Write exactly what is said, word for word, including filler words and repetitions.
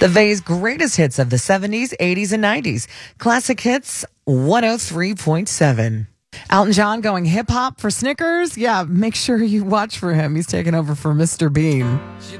The V's greatest hits of the seventies, eighties, and nineties. Classic Hits one oh three point seven. Elton John going hip hop for Snickers. Yeah, make sure you watch for him. He's taking over for Mister Bean.